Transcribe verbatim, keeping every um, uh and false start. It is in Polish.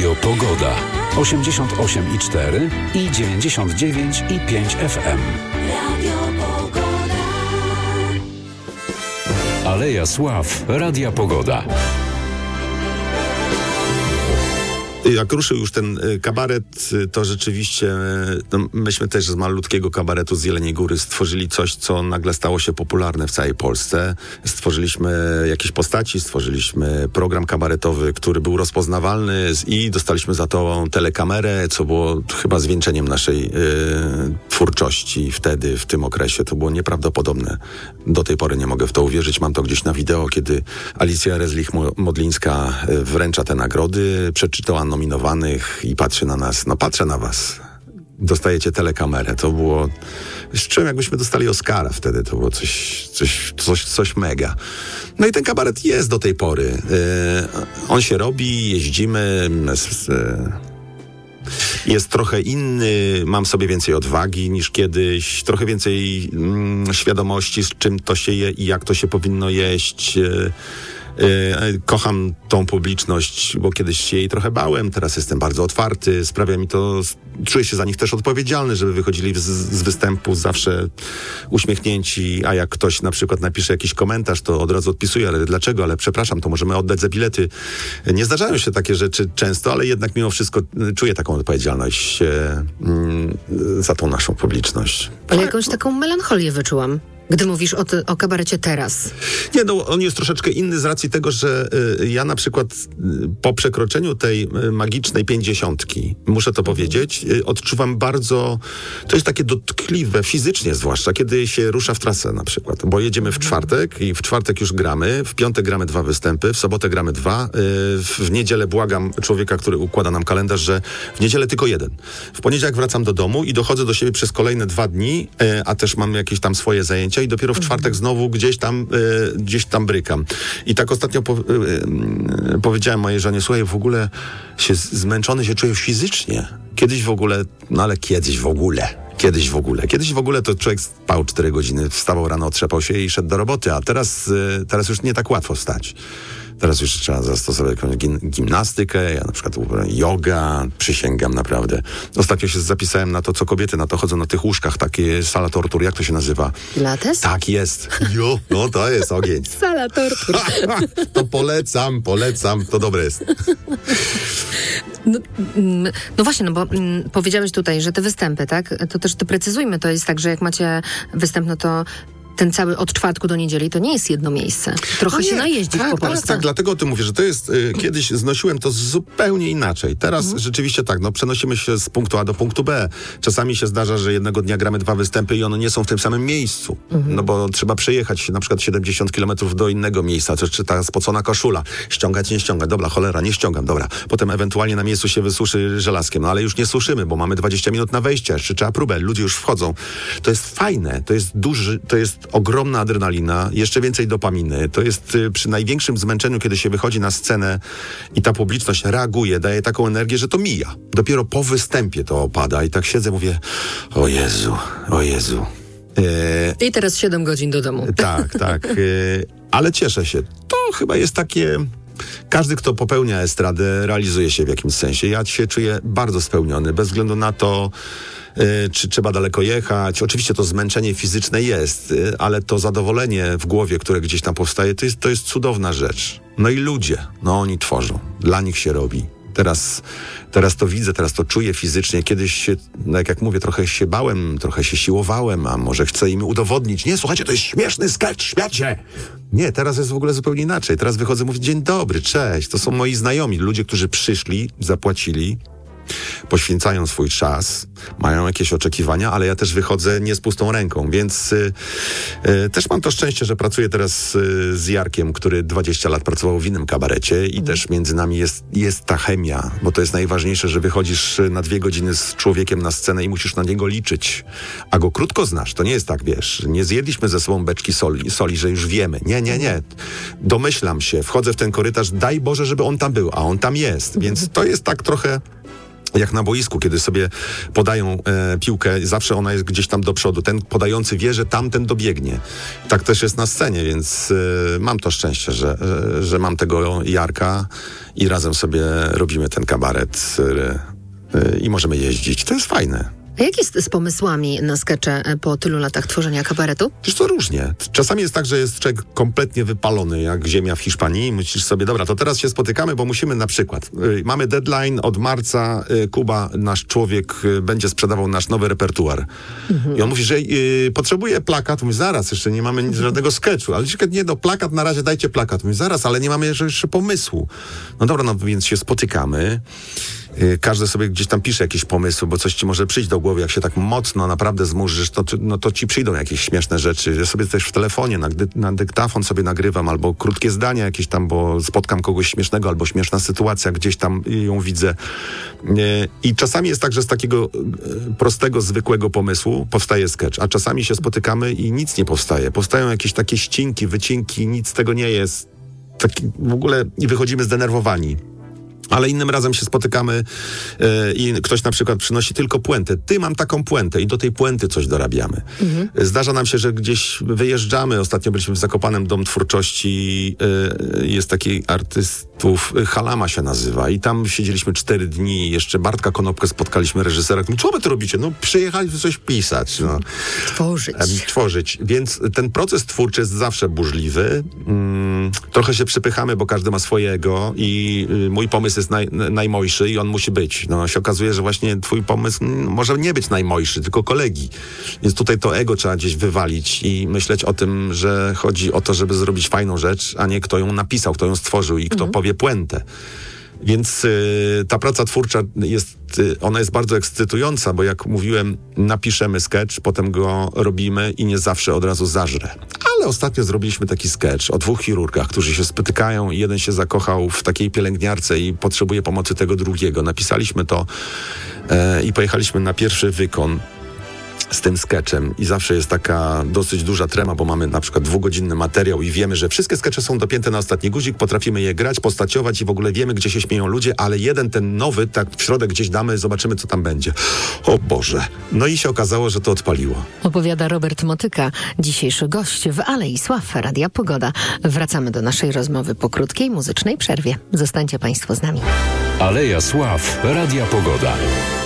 Radio Pogoda. osiemdziesiąt osiem i cztery i dziewięćdziesiąt dziewięć i pięć F M. Radio Pogoda. Aleja Sław. Radia Pogoda. Jak ruszył już ten kabaret, to rzeczywiście no, myśmy też z malutkiego kabaretu z Jeleniej Góry stworzyli coś, co nagle stało się popularne w całej Polsce. Stworzyliśmy jakieś postaci, stworzyliśmy program kabaretowy, który był rozpoznawalny i dostaliśmy za to telekamerę, co było chyba zwieńczeniem naszej y, twórczości wtedy, w tym okresie. To było nieprawdopodobne. Do tej pory nie mogę w to uwierzyć. Mam to gdzieś na wideo, kiedy Alicja Rezlich-Modlińska wręcza te nagrody, przeczytała nominowanych i patrzy na nas. No patrzę na was. Dostajecie telekamerę. To było... Z czym jakbyśmy dostali Oscara wtedy. To było coś, coś, coś, coś mega. No i ten kabaret jest do tej pory. Yy, on się robi, jeździmy. Yy, jest trochę inny. Mam sobie więcej odwagi niż kiedyś. Trochę więcej yy, świadomości, z czym to się je i jak to się powinno jeść. Yy, Kocham tą publiczność, bo kiedyś się jej trochę bałem, teraz jestem bardzo otwarty, sprawia mi to, czuję się za nich też odpowiedzialny, żeby wychodzili z, z występu zawsze uśmiechnięci, a jak ktoś na przykład napisze jakiś komentarz, to od razu odpisuję, ale dlaczego, ale przepraszam, to możemy oddać za bilety. Nie zdarzają się takie rzeczy często, ale jednak mimo wszystko czuję taką odpowiedzialność e, mm, za tą naszą publiczność. Ale jakąś taką melancholię wyczułam, gdy mówisz o, ty, o kabarecie teraz. Nie, no on jest troszeczkę inny z racji tego, że y, ja na przykład y, po przekroczeniu tej y, magicznej pięćdziesiątki, muszę to powiedzieć, y, odczuwam bardzo, to jest takie dotkliwe, fizycznie zwłaszcza, kiedy się rusza w trasę na przykład, bo jedziemy w czwartek i w czwartek już gramy, w piątek gramy dwa występy, w sobotę gramy dwa, y, w niedzielę błagam człowieka, który układa nam kalendarz, że w niedzielę tylko jeden. W poniedziałek wracam do domu i dochodzę do siebie przez kolejne dwa dni, y, a też mam jakieś tam swoje zajęcia i dopiero w czwartek znowu gdzieś tam y, gdzieś tam brykam. I tak ostatnio po, y, y, powiedziałem mojej żonie, słuchaj, w ogóle się zmęczony się czuję fizycznie. Kiedyś w ogóle, no ale kiedyś w ogóle. Kiedyś w ogóle. Kiedyś w ogóle to człowiek spał cztery godziny, wstawał rano, otrzepał się i szedł do roboty, a teraz, y, teraz już nie tak łatwo wstać. Teraz już trzeba zastosować jakąś gimnastykę, ja na przykład yoga, przysięgam naprawdę. Ostatnio się zapisałem na to, co kobiety na to chodzą, na tych łóżkach, takie sala tortur, jak to się nazywa? Pilates? Tak jest. Jo, no to jest ogień. Sala tortur. To polecam, polecam, to dobre jest. No, no właśnie, no bo mm, powiedziałeś tutaj, że te występy, tak? To też doprecyzujmy, to jest tak, że jak macie występ, no to ten cały od czwartku do niedzieli to nie jest jedno miejsce. Trochę no się najeździć tak, po Polsce. Tak, tak, dlatego o tym mówię, że to jest, y, kiedyś znosiłem to zupełnie inaczej. Teraz mhm. rzeczywiście tak, no przenosimy się z punktu A do punktu B. Czasami się zdarza, że jednego dnia gramy dwa występy i one nie są w tym samym miejscu. Mhm. No bo trzeba przejechać na przykład siedemdziesiąt kilometrów do innego miejsca, czy, czy ta spocona koszula. Ściągać, nie ściągać. Dobra, cholera, nie ściągam, dobra. Potem ewentualnie na miejscu się wysuszy żelazkiem, no ale już nie suszymy, bo mamy dwadzieścia minut na wejście, jeszcze trzeba próbę, ludzie już wchodzą. To jest fajne, to jest duży, to jest ogromna adrenalina, jeszcze więcej dopaminy. To jest y, przy największym zmęczeniu, kiedy się wychodzi na scenę i ta publiczność reaguje, daje taką energię, że to mija. Dopiero po występie to opada i tak siedzę, mówię, o Jezu, o Jezu. E... I teraz siedem godzin do domu. Tak, tak. E... Ale cieszę się. To chyba jest takie... Każdy, kto popełnia estradę, realizuje się w jakimś sensie. Ja się czuję bardzo spełniony, bez względu na to, y, czy trzeba daleko jechać. Oczywiście to zmęczenie fizyczne jest, y, ale to zadowolenie w głowie, które gdzieś tam powstaje, to jest, to jest cudowna rzecz. No i ludzie, no oni tworzą. Dla nich się robi. Teraz, teraz to widzę, teraz to czuję fizycznie. Kiedyś się, no jak, jak mówię, trochę się bałem, trochę się siłowałem, a może chcę im udowodnić. Nie, słuchajcie, to jest śmieszny sketch, śmiacie! Nie, teraz jest w ogóle zupełnie inaczej. Teraz wychodzę, mówię, dzień dobry, cześć. To są moi znajomi, ludzie, którzy przyszli, zapłacili, poświęcają swój czas, mają jakieś oczekiwania, ale ja też wychodzę nie z pustą ręką, więc y, y, też mam to szczęście, że pracuję teraz y, z Jarkiem, który dwadzieścia lat pracował w innym kabarecie i mm. też między nami jest, jest ta chemia, bo to jest najważniejsze, że wychodzisz na dwie godziny z człowiekiem na scenę i musisz na niego liczyć, a go krótko znasz, to nie jest tak, wiesz, nie zjedliśmy ze sobą beczki soli, soli, że już wiemy, nie, nie, nie, domyślam się, wchodzę w ten korytarz, daj Boże, żeby on tam był, a on tam jest, więc to jest tak trochę jak na boisku, kiedy sobie podają e, piłkę, zawsze ona jest gdzieś tam do przodu. Ten podający wie, że tamten dobiegnie. Tak też jest na scenie, więc e, mam to szczęście, że, że, że mam tego Jarka i razem sobie robimy ten kabaret e, e, i możemy jeździć. To jest fajne. A jak jest z pomysłami na skecze po tylu latach tworzenia kabaretu? Wiesz, to różnie. Czasami jest tak, że jest człowiek kompletnie wypalony, jak ziemia w Hiszpanii i myślisz sobie, dobra, to teraz się spotykamy, bo musimy na przykład, y, mamy deadline od marca, y, Kuba, nasz człowiek, y, będzie sprzedawał nasz nowy repertuar. Mhm. I on mówi, że y, potrzebuje plakat. Mówi, zaraz, jeszcze nie mamy nic, żadnego sketchu. Ale nie, no plakat, na razie dajcie plakat. Mówi, zaraz, ale nie mamy jeszcze, jeszcze pomysłu. No dobra, no więc się spotykamy. Każdy sobie gdzieś tam pisze jakieś pomysły, bo coś ci może przyjść do głowy, jak się tak mocno naprawdę zmurzysz, to, no, to ci przyjdą jakieś śmieszne rzeczy. Ja sobie też w telefonie na, na dyktafon sobie nagrywam, albo krótkie zdania jakieś tam, bo spotkam kogoś śmiesznego, albo śmieszna sytuacja, gdzieś tam ją widzę. I czasami jest tak, że z takiego prostego, zwykłego pomysłu powstaje sketch, a czasami się spotykamy i nic nie powstaje. Powstają jakieś takie ścinki, wycinki, nic z tego nie jest. Taki, w ogóle i wychodzimy zdenerwowani. Ale innym razem się spotykamy yy, i ktoś na przykład przynosi tylko puentę. Ty, mam taką puentę i do tej puenty coś dorabiamy. Mhm. Zdarza nam się, że gdzieś wyjeżdżamy. Ostatnio byliśmy w Zakopanem, Dom Twórczości. Yy, jest taki artystów, Halama się nazywa. I tam siedzieliśmy cztery dni. Jeszcze Bartka Konopkę spotkaliśmy, reżysera. Co wy tu robicie? No przyjechali coś pisać. No. Tworzyć. Yy, tworzyć. Więc ten proces twórczy jest zawsze burzliwy. Yy, trochę się przypychamy, bo każdy ma swojego i yy, mój pomysł jest naj, najmojszy i on musi być. No się okazuje, że właśnie twój pomysł m, może nie być najmojszy, tylko kolegi. Więc tutaj to ego trzeba gdzieś wywalić i myśleć o tym, że chodzi o to, żeby zrobić fajną rzecz, a nie kto ją napisał, kto ją stworzył i kto mhm. powie puentę. Więc y, ta praca twórcza jest, y, ona jest bardzo ekscytująca, bo jak mówiłem, napiszemy sketch, potem go robimy i nie zawsze od razu zażre. Ale ostatnio zrobiliśmy taki sketch o dwóch chirurgach, którzy się spotykają i jeden się zakochał w takiej pielęgniarce i potrzebuje pomocy tego drugiego. Napisaliśmy to y, i pojechaliśmy na pierwszy wykon z tym sketchem i zawsze jest taka dosyć duża trema, bo mamy na przykład dwugodzinny materiał i wiemy, że wszystkie skecze są dopięte na ostatni guzik, potrafimy je grać, postaciować i w ogóle wiemy, gdzie się śmieją ludzie, ale jeden, ten nowy, tak w środek gdzieś damy, zobaczymy, co tam będzie. O Boże. No i się okazało, że to odpaliło. Opowiada Robert Motyka, dzisiejszy gość w Alei Sław Radia Pogoda. Wracamy do naszej rozmowy po krótkiej muzycznej przerwie. Zostańcie Państwo z nami. Aleja Sław Radia Pogoda.